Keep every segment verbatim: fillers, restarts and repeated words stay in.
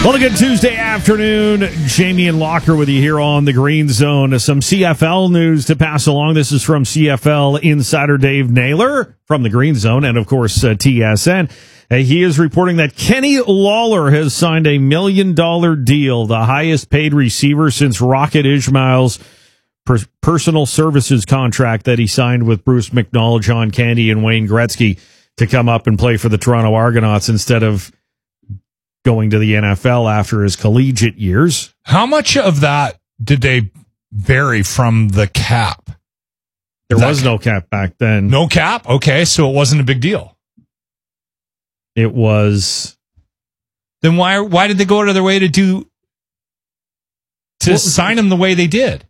Well, a good Tuesday afternoon. Jamie and Locker with you here on the Green Zone. Some C F L news to pass along. This is from C F L insider Dave Naylor from the Green Zone and, of course, uh, T S N. Uh, he is reporting that Kenny Lawler has signed a million dollar deal, the highest paid receiver since Rocket Ismail's per- personal services contract that he signed with Bruce McNall, John Candy, and Wayne Gretzky to come up and play for the Toronto Argonauts instead of going to the N F L after his collegiate years. How much of that did they vary from the cap? There that was no cap back then. No cap? Okay, so it wasn't a big deal. It was. Then why why did they go out of their way to do to well, sign him the way they did?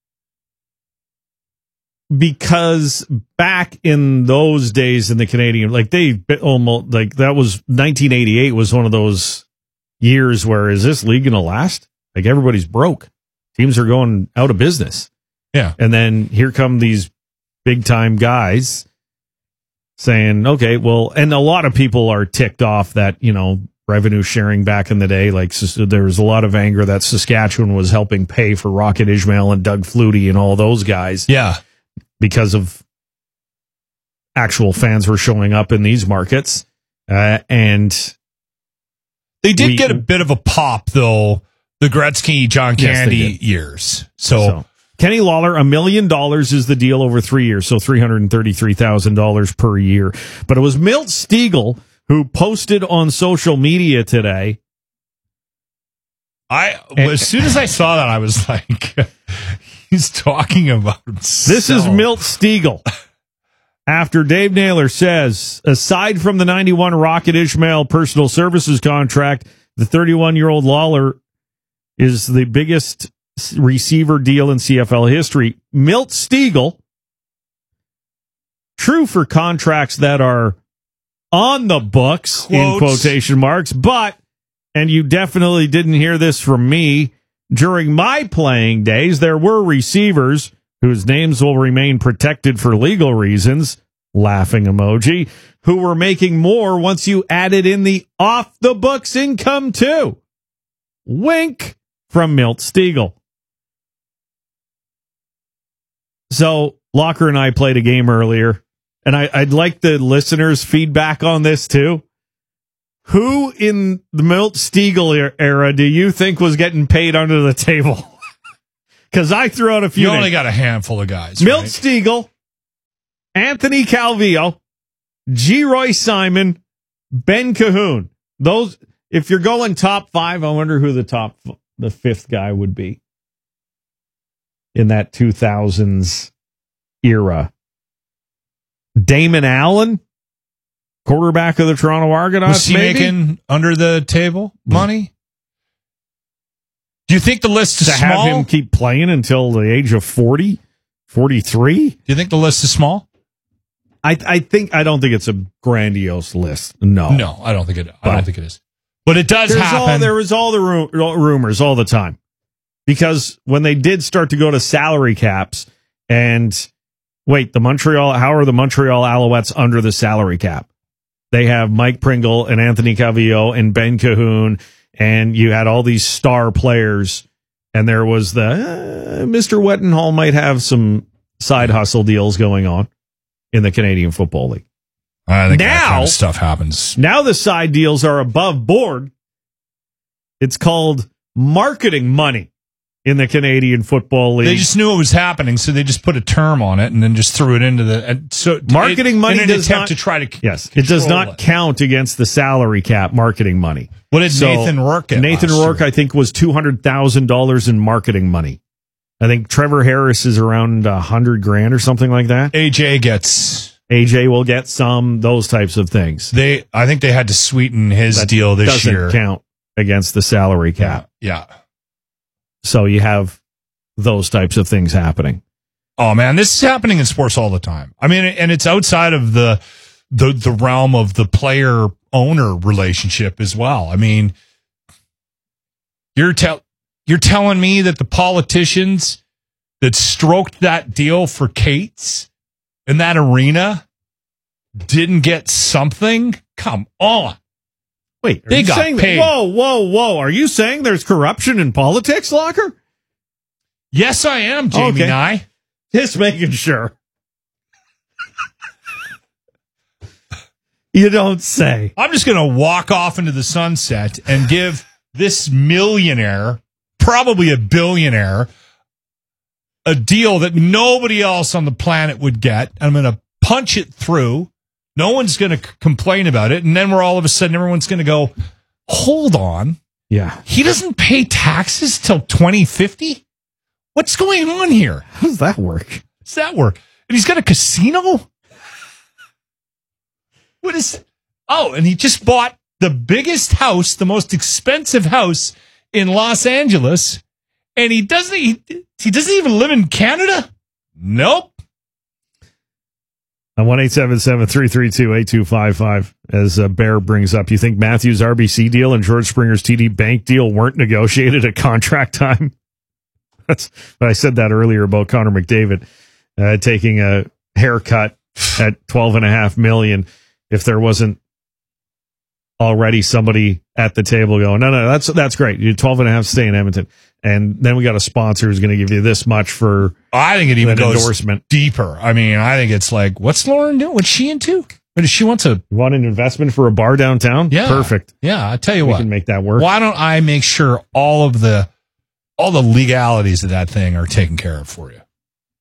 Because back in those days in the Canadian, like they almost like that was nineteen eighty-eight was one of those years where is this league going to last? Like everybody's broke. Teams are going out of business. Yeah. And then here come these big time guys saying, okay, well, and a lot of people are ticked off that, you know, revenue sharing back in the day, like there was a lot of anger that Saskatchewan was helping pay for Rocket Ismail and Doug Flutie and all those guys. Yeah. Because of actual fans were showing up in these markets. Uh, and they did we, get a bit of a pop, though, the Gretzky, John Candy yes, years. So, so Kenny Lawler, a million dollars is the deal over three years, so three hundred thirty-three thousand dollars per year. But it was Milt Stegall who posted on social media today. I and, as soon as I saw that, I was like... He's talking about himself. This is Milt Stegall. After Dave Naylor says, aside from the ninety-one Rocket Ismail personal services contract, the thirty-one-year-old Lawler is the biggest receiver deal in C F L history. Milt Stegall, true for contracts that are on the books, Quotes. in quotation marks, but, and you definitely didn't hear this from me, during my playing days, there were receivers whose names will remain protected for legal reasons, laughing emoji, who were making more once you added in the off-the-books income, too. Wink from Milt Stegall. So, Locker and I played a game earlier, and I, I'd like the listeners' feedback on this, too. Who in the Milt Stegall era do you think was getting paid under the table? Because I threw out a few. You names. only got a handful of guys. Milt right? Stegall, Anthony Calvillo, G. Roy Simon, Ben Cahoon. Those, if you're going top five, I wonder who the top, the fifth guy would be in that two thousands era. Damon Allen? Quarterback of the Toronto Argonauts, Was he maybe? making under the table money? Do you think the list is to small? have him keep playing until the age of forty, forty-three? Do you think the list is small? I I think I don't think it's a grandiose list. No, no, I don't think it. I but don't think it is. But it does happen. All, there was all the ru- rumors all the time because when they did start to go to salary caps and wait, the Montreal. How are the Montreal Alouettes under the salary cap? They have Mike Pringle and Anthony Calvillo and Ben Cahoon, and you had all these star players, and there was the uh, Mister Wettenhall might have some side hustle deals going on in the Canadian Football League. I think now, that kind of stuff happens. Now the side deals are above board. It's called marketing money in the Canadian Football League. They just knew it was happening, so they just put a term on it and then just threw it into the and so marketing it, money in an does attempt not to try to yes it does not it. count against the salary cap. Marketing money. What did so Nathan Rourke get? Nathan Rourke, year? I think, was two hundred thousand dollars in marketing money. I think Trevor Harris is around a hundred grand or something like that. A J gets A J will get some those types of things. They I think they had to sweeten his that deal this doesn't year. Count against the salary cap. Yeah. yeah. So you have those types of things happening. Oh man, this is happening in sports all the time. I mean, and it's outside of the the the realm of the player owner relationship as well. I mean, you're tell you're telling me that the politicians that stroked that deal for Kate's in that arena didn't get something? Come on. Wait, are They you got saying paid. That, whoa, whoa, whoa. Are you saying there's corruption in politics, Locker? Yes, I am, Jamie Okay. Nye. Just making sure. You don't say. I'm just going to walk off into the sunset and give this millionaire, probably a billionaire, a deal that nobody else on the planet would get. I'm going to punch it through. No one's going to c- complain about it. And then we're all of a sudden, everyone's going to go, hold on. Yeah. He doesn't pay taxes till twenty fifty? What's going on here? How does that work? Does that work? And he's got a casino? What is... Oh, and he just bought the biggest house, the most expensive house in Los Angeles, and he doesn't he, he doesn't even live in Canada? Nope. On one eight seven seven, three three two, eight two five five, as uh, Bear brings up, you think Matthews' R B C deal and George Springer's T D Bank deal weren't negotiated at contract time? That's I said that earlier about Connor McDavid uh, taking a haircut at twelve and a half million. If there wasn't already somebody at the table going, no, no, that's that's great. You're twelve and a half, stay in Edmonton. And then we got a sponsor who's going to give you this much for I think it even an goes endorsement. deeper. I mean, I think it's like, what's Lauren doing? What's she into? What does she want to? You want an investment for a bar downtown? Yeah. Perfect. Yeah, I tell you We what. can make that work. Why don't I make sure all of the all the legalities of that thing are taken care of for you?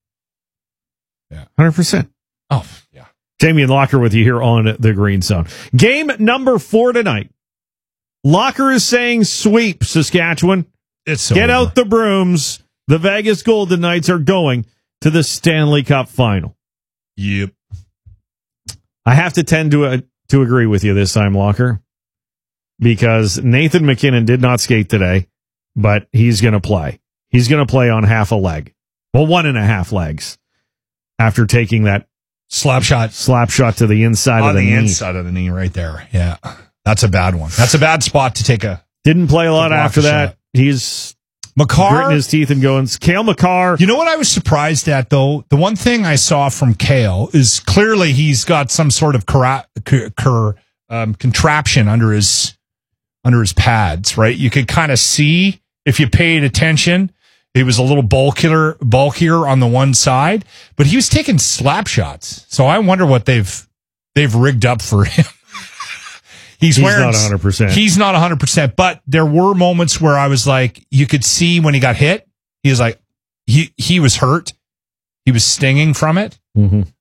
one hundred percent. Oh, yeah. Jamie and Locker with you here on the Green Zone. Game number four tonight. Locker is saying sweep, Saskatchewan. It's Get over. out the brooms. The Vegas Golden Knights are going to the Stanley Cup final. Yep. I have to tend to uh, to agree with you this time, Locker, because Nathan McKinnon did not skate today, but he's going to play. He's going to play on half a leg. Well, one and a half legs after taking that Slap shot slap shot to the inside on of the, the knee. inside of the knee right there. Yeah. That's a bad one. That's a bad spot to take a Didn't play a lot To block after the that. shot. McCarr. He's gritting his teeth and going, Cale McCarr. You know what I was surprised at, though? The one thing I saw from Cale is clearly he's got some sort of cora- cur- cur- um, contraption under his under his pads, right? You could kind of see, if you paid attention, he was a little bulkier, bulkier on the one side, but he was taking slap shots. So I wonder what they've they've rigged up for him. He's, He's wearing, not one hundred percent. He's not one hundred percent, but there were moments where I was like, you could see when he got hit, he was like, he he was hurt. He was stinging from it. Mm-hmm.